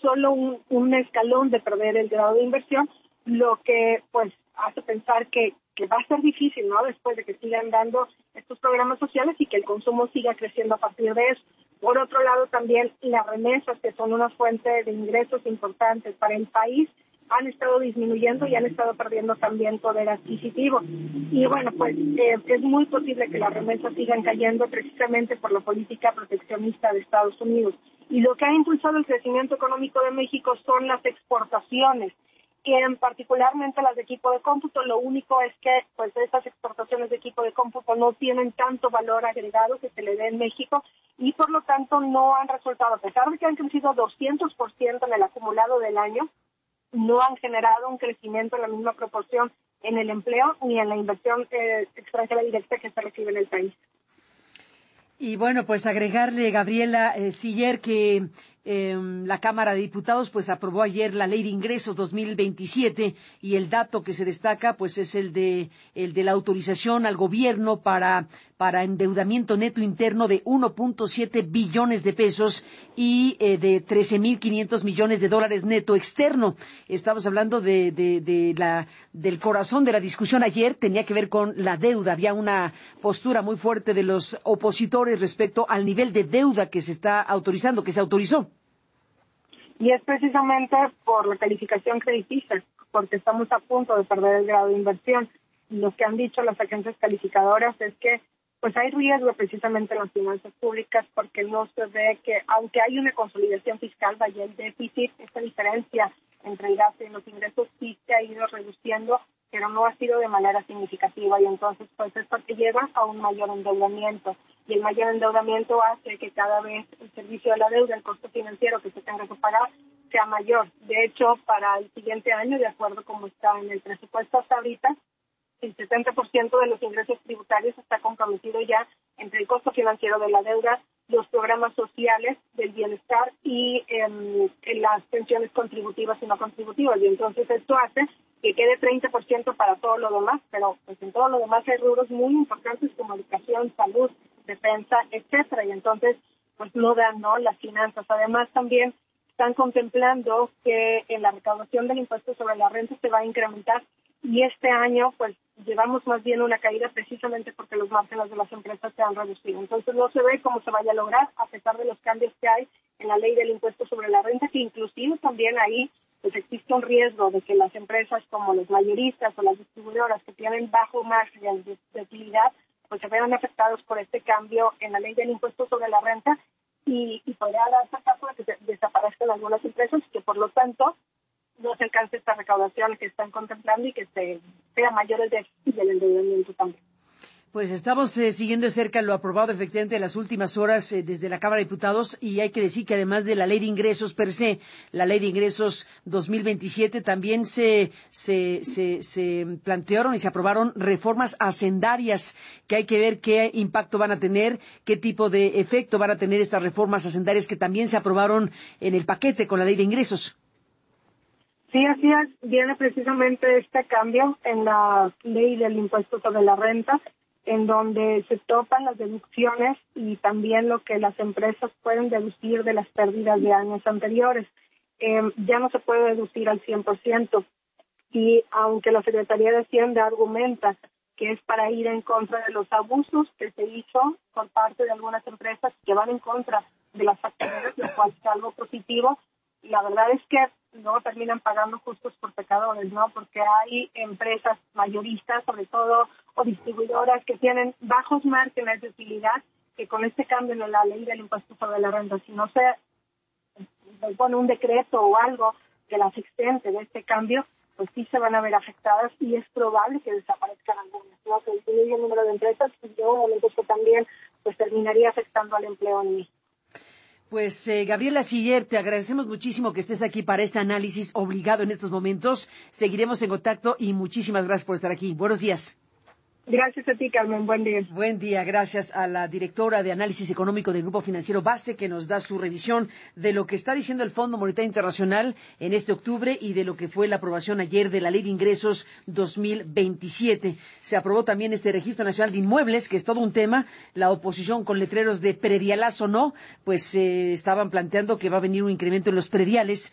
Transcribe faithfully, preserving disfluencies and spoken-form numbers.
solo un, un escalón de perder el grado de inversión, lo que pues hace pensar que, que va a ser difícil, ¿no? Después de que sigan dando estos programas sociales y que el consumo siga creciendo a partir de eso. Por otro lado, también las remesas, que son una fuente de ingresos importantes para el país, han estado disminuyendo y han estado perdiendo también poder adquisitivo. Y bueno, pues eh, es muy posible que las remesas sigan cayendo precisamente por la política proteccionista de Estados Unidos. Y lo que ha impulsado el crecimiento económico de México son las exportaciones, que en particularmente las de equipo de cómputo. Lo único es que pues estas exportaciones de equipo de cómputo no tienen tanto valor agregado que se le dé en México y por lo tanto no han resultado, a pesar de que han crecido doscientos por ciento en el acumulado del año, no han generado un crecimiento en la misma proporción en el empleo ni en la inversión eh, extranjera directa que se recibe en el país. Y bueno, pues agregarle, Gabriela eh, Siller, que eh, la Cámara de Diputados pues aprobó ayer la Ley de Ingresos dos mil veintisiete y el dato que se destaca pues es el de el de la autorización al gobierno para para endeudamiento neto interno de uno punto siete billones de pesos y eh, de trece mil quinientos millones de dólares neto externo. Estamos hablando de, de, de la del corazón de la discusión ayer, tenía que ver con la deuda. Había una postura muy fuerte de los opositores respecto al nivel de deuda que se está autorizando, que se autorizó. Y es precisamente por la calificación crediticia, porque estamos a punto de perder el grado de inversión. Lo que han dicho las agencias calificadoras es que pues hay riesgo precisamente en las finanzas públicas porque no se ve que, aunque hay una consolidación fiscal, vaya el déficit, esta diferencia entre el gasto y los ingresos sí se ha ido reduciendo, pero no ha sido de manera significativa y entonces pues esto te lleva a un mayor endeudamiento y el mayor endeudamiento hace que cada vez el servicio de la deuda, el costo financiero que se tenga que pagar sea mayor. De hecho, para el siguiente año, de acuerdo como está en el presupuesto hasta ahorita, el setenta por ciento de los ingresos tributarios está comprometido ya entre el costo financiero de la deuda, los programas sociales del bienestar y eh, las pensiones contributivas y no contributivas. Y entonces esto hace que quede treinta por ciento para todo lo demás, pero pues en todo lo demás hay rubros muy importantes como educación, salud, defensa, etcétera. Y entonces pues no dan, ¿no?, las finanzas. Además también están contemplando que en la recaudación del impuesto sobre la renta se va a incrementar y este año pues llevamos más bien una caída precisamente porque los márgenes de las empresas se han reducido. Entonces no se ve cómo se vaya a lograr a pesar de los cambios que hay en la ley del impuesto sobre la renta, que inclusive también ahí pues existe un riesgo de que las empresas como los mayoristas o las distribuidoras que tienen bajo margen de, de utilidad pues se vean afectados por este cambio en la ley del impuesto sobre la renta y, y podría darse caso de que se desaparezcan algunas empresas y que por lo tanto no se alcance esta recaudación que están contemplando y que se sea mayor el déficit y el endeudamiento también. Pues estamos eh, siguiendo de cerca lo aprobado efectivamente en las últimas horas eh, desde la Cámara de Diputados y hay que decir que además de la Ley de Ingresos per se, la Ley de Ingresos dos mil veintisiete también se, se, se, se plantearon y se aprobaron reformas hacendarias que hay que ver qué impacto van a tener, qué tipo de efecto van a tener estas reformas hacendarias que también se aprobaron en el paquete con la Ley de Ingresos. Sí, así es. Viene precisamente este cambio en la ley del impuesto sobre la renta, en donde se topan las deducciones y también lo que las empresas pueden deducir de las pérdidas de años anteriores. Eh, ya no se puede deducir al cien por ciento. Y aunque la Secretaría de Hacienda argumenta que es para ir en contra de los abusos que se hizo por parte de algunas empresas que van en contra de las factureras, lo cual es algo positivo, la verdad es que no terminan pagando justos por pecadores, ¿no? Porque hay empresas mayoristas, sobre todo, o distribuidoras que tienen bajos márgenes de utilidad, que con este cambio en la ley del impuesto sobre la renta, si no se pone un decreto o algo que las exente de este cambio, pues sí se van a ver afectadas y es probable que desaparezcan algunas, ¿no? Se disminuye el número de empresas y yo, eso también pues terminaría afectando al empleo en México. Pues, eh, Gabriela Siller, te agradecemos muchísimo que estés aquí para este análisis obligado en estos momentos. Seguiremos en contacto y muchísimas gracias por estar aquí. Buenos días. Gracias a ti, Carmen. Buen día. Buen día. Gracias a la directora de Análisis Económico del Grupo Financiero Base, que nos da su revisión de lo que está diciendo el Fondo Monetario Internacional en este octubre y de lo que fue la aprobación ayer de la Ley de Ingresos dos mil veintisiete. Se aprobó también este Registro Nacional de Inmuebles, que es todo un tema. La oposición con letreros de predialazo no, pues eh, estaban planteando que va a venir un incremento en los prediales